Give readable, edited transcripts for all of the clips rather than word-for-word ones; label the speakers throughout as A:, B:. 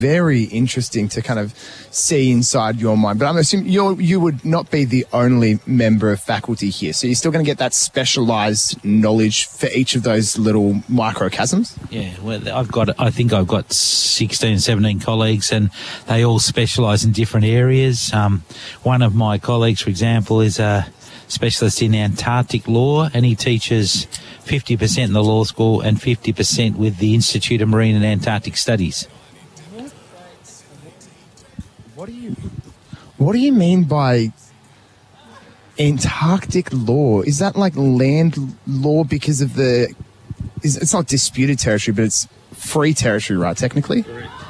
A: Very interesting to kind of see inside your mind. But I'm assuming you would not be the only member of faculty here. So you're still going to get that specialised knowledge for each of those little microcosms?
B: Yeah, well, I think I've got 16, 17 colleagues, and they all specialise in different areas. One of my colleagues, for example, is a specialist in Antarctic law, and he teaches 50% in the law school and 50% with the Institute of Marine and Antarctic Studies.
A: What do you mean by Antarctic law? Is that like land law because of it's not disputed territory, but it's free territory, right, technically?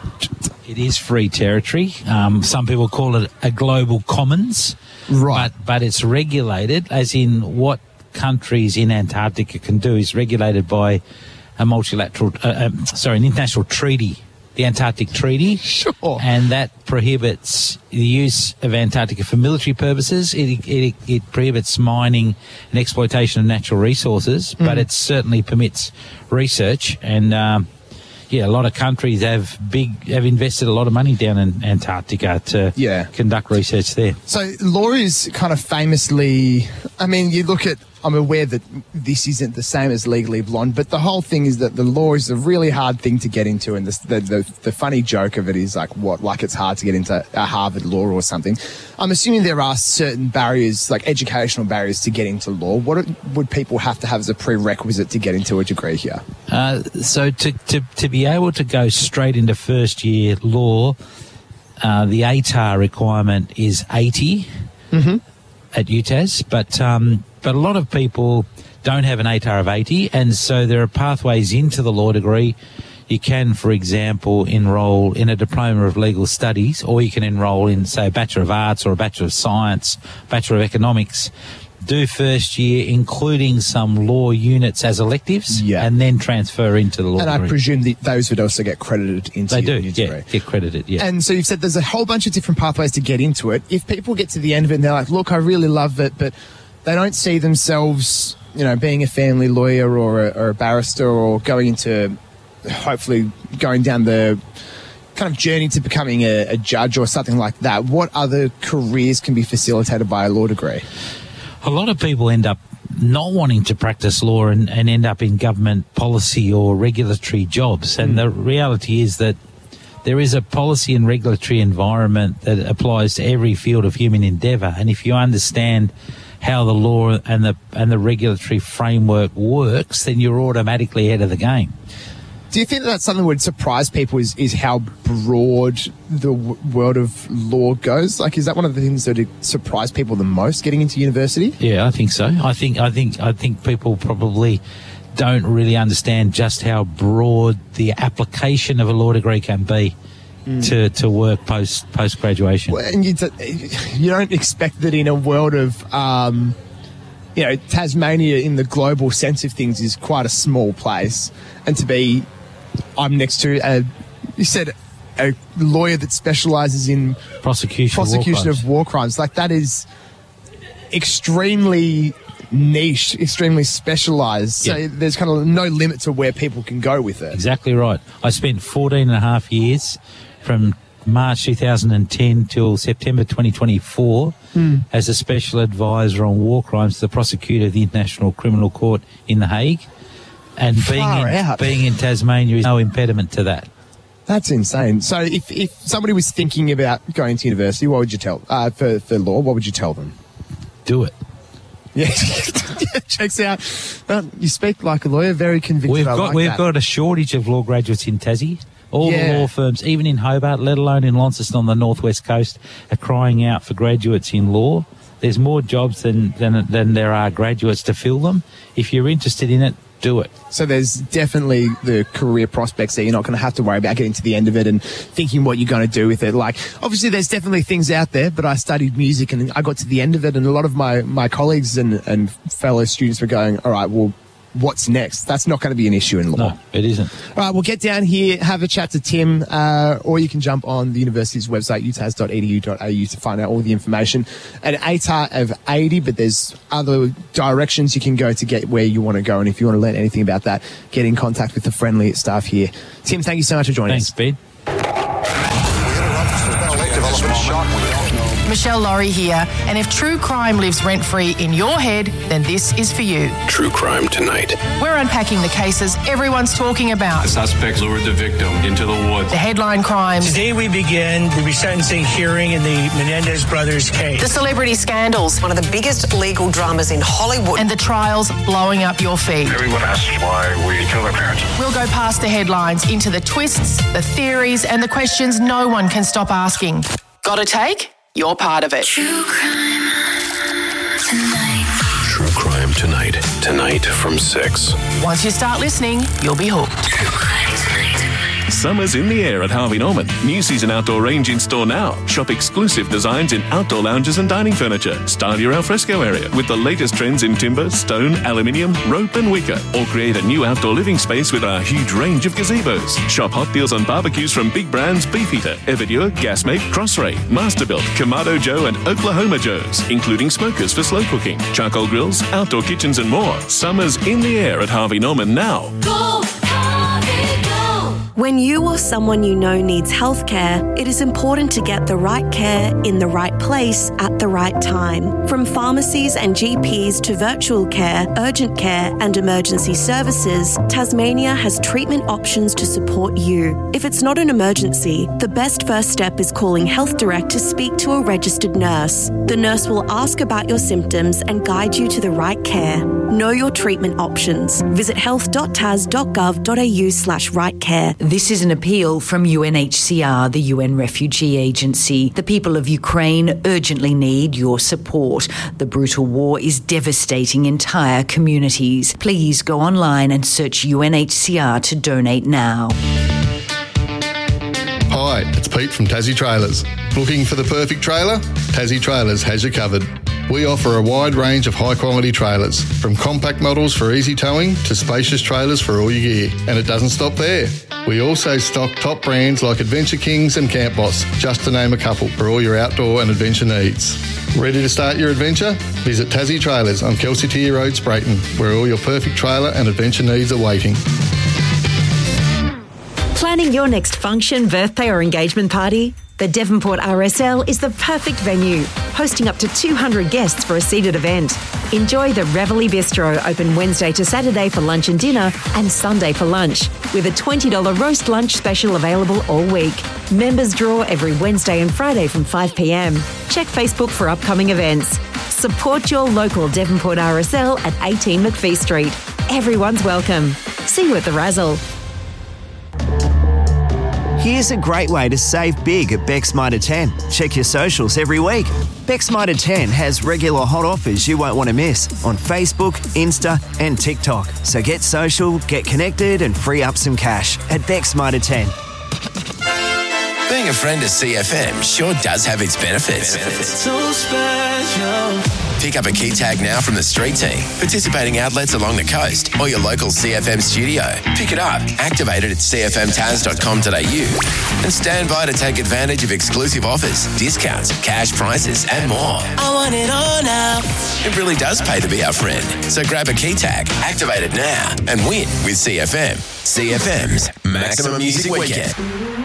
B: It is free territory. Some people call it a global commons.
A: Right.
B: But it's regulated, as in what countries in Antarctica can do is regulated by an international treaty. The Antarctic Treaty.
A: Sure.
B: And that prohibits the use of Antarctica for military purposes. It prohibits mining and exploitation of natural resources, but it certainly permits research. And, a lot of countries have invested a lot of money down in Antarctica to conduct research there.
A: So law is kind of famously, I'm aware that this isn't the same as Legally Blonde, but the whole thing is that the law is a really hard thing to get into, and the funny joke of it is like it's hard to get into a Harvard law or something. I'm assuming there are certain barriers, like educational barriers to get into law. What would people have to have as a prerequisite to get into a degree here?
B: So to be able to go straight into first year law, the ATAR requirement is 80 at UTAS, but a lot of people don't have an ATAR of 80, and so there are pathways into the law degree. You can, for example, enrol in a Diploma of Legal Studies, or you can enrol in, say, a Bachelor of Arts or a Bachelor of Science, Bachelor of Economics, do first year, including some law units as electives, and then transfer into the law degree.
A: And I presume those would also get credited into your degree.
B: Get credited, yeah.
A: And so you've said there's a whole bunch of different pathways to get into it. If people get to the end of it and they're like, look, I really love it, but they don't see themselves, being a family lawyer or a barrister or hopefully going down the kind of journey to becoming a judge or something like that. What other careers can be facilitated by a law degree?
B: A lot of people end up not wanting to practice law and end up in government policy or regulatory jobs. And the reality is that there is a policy and regulatory environment that applies to every field of human endeavour. And if you understand how the law and the regulatory framework works, then you're automatically ahead of the game.
A: Do you think that's something that would surprise people is how broad the world of law goes? Like, is that one of the things that would surprise people the most getting into university?
B: Yeah, I think so. I think people probably don't really understand just how broad the application of a law degree can be to work post graduation.
A: Well, and you don't expect that in a world of Tasmania in the global sense of things is quite a small place, and to be I'm next to a lawyer that specialises in prosecution of war crimes. Like, that is extremely niche, extremely specialised. So there's kind of no limit to where people can go with it.
B: Exactly right. I spent 14 and a half years from March 2010 till September 2024 as a special advisor on war crimes to the prosecutor of the International Criminal Court in The Hague. And being in Tasmania is no impediment to that.
A: That's insane. So if somebody was thinking about going to university, what would you tell for law? What would you tell them?
B: Do it.
A: Yeah, checks out. You speak like a lawyer, very convincing.
B: We've got a shortage of law graduates in Tassie. All the law firms, even in Hobart, let alone in Launceston on the northwest coast, are crying out for graduates in law. There's more jobs than there are graduates to fill them. If you're interested in it, do it.
A: So there's definitely the career prospects there. You're not going to have to worry about getting to the end of it and thinking what you're going to do with it. Like, obviously there's definitely things out there, but I studied music and I got to the end of it, and a lot of my colleagues and fellow students were going, all right, well, what's next? That's not going to be an issue in law.
B: No, it isn't.
A: All right, we'll get down here, have a chat to Tim, or you can jump on the university's website, utas.edu.au, to find out all the information. An ATAR of 80, but there's other directions you can go to get where you want to go. And if you want to learn anything about that, get in contact with the friendly staff here. Tim, thank you so much for joining us.
B: Thanks, Ben.
C: shot, we don't know.
D: Michelle Laurie here, and if true crime lives rent-free in your head, then this is for you.
E: True Crime Tonight.
D: We're unpacking the cases everyone's talking about.
F: The suspect lured the victim into the woods.
D: The headline crimes.
G: Today we begin the resentencing hearing in the Menendez brothers case.
D: The celebrity scandals.
H: One of the biggest legal dramas in Hollywood.
D: And the trials blowing up your feed.
C: Everyone asks why we kill their parents.
D: We'll go past the headlines into the twists, the theories, and the questions no one can stop asking. Got a take? You're part of it.
E: True Crime Tonight. True Crime Tonight. Tonight from 6.
D: Once you start listening, you'll be hooked.
E: True Crime Tonight.
I: Summer's in the air at Harvey Norman. New season outdoor range in store now. Shop exclusive designs in outdoor lounges and dining furniture. Style your alfresco area with the latest trends in timber, stone, aluminium, rope and wicker. Or create a new outdoor living space with our huge range of gazebos. Shop hot deals on barbecues from big brands Beefeater, Everdure, Gasmate, Crossray, Masterbuilt, Kamado Joe and Oklahoma Joe's, including smokers for slow cooking, charcoal grills, outdoor kitchens and more. Summer's in the air at Harvey Norman now.
J: Go, Harvey, go! When you or someone you know needs healthcare, it is important to get the right care in the right place at the right time. From pharmacies and GPs to virtual care, urgent care and emergency services, Tasmania has treatment options to support you. If it's not an emergency, the best first step is calling Health Direct to speak to a registered nurse. The nurse will ask about your symptoms and guide you to the right care. Know your treatment options. Visit health.tas.gov.au/rightcare.
K: This is an appeal from UNHCR, the UN Refugee Agency. The people of Ukraine urgently need your support. The brutal war is devastating entire communities. Please go online and search UNHCR to donate now.
L: Hi, it's Pete from Tassie Trailers. Looking for the perfect trailer? Tassie Trailers has you covered. We offer a wide range of high-quality trailers, from compact models for easy towing to spacious trailers for all your gear. And it doesn't stop there. We also stock top brands like Adventure Kings and Camp Boss, just to name a couple, for all your outdoor and adventure needs. Ready to start your adventure? Visit Tassie Trailers on Kelsey Tier Road, Sprayton, where all your perfect trailer and adventure needs are waiting.
M: Planning your next function, birthday or engagement party? The Devonport RSL is the perfect venue, hosting up to 200 guests for a seated event. Enjoy the Reveille Bistro, open Wednesday to Saturday for lunch and dinner and Sunday for lunch, with a $20 roast lunch special available all week. Members draw every Wednesday and Friday from 5 p.m. Check Facebook for upcoming events. Support your local Devonport RSL at 18 McPhee Street. Everyone's welcome. See you at the Razzle.
N: Here's a great way to save big at Beck's Mitre 10. Check your socials every week. Beck's Mitre 10 has regular hot offers you won't want to miss on Facebook, Insta and TikTok. So get social, get connected and free up some cash at Beck's Mitre 10.
O: Being a friend of CFM sure does have its benefits.
P: So special.
O: Pick up a key tag now from the street team, participating outlets along the coast, or your local CFM studio. Pick it up, activate it at cfmtaz.com.au, and stand by to take advantage of exclusive offers, discounts, cash prices, and more.
P: I want it all now.
O: It really does pay to be our friend. So grab a key tag, activate it now, and win with CFM. CFM's Maximum Music Weekend.